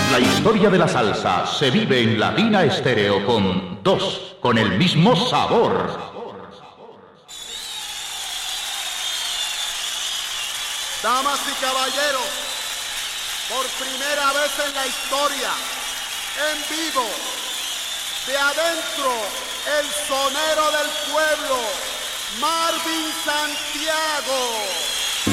La historia de la salsa se vive en Latina Estéreo con dos, con el mismo sabor. Damas y caballeros, por primera vez en la historia, en vivo, de adentro, el sonero del pueblo, Marvin Santiago.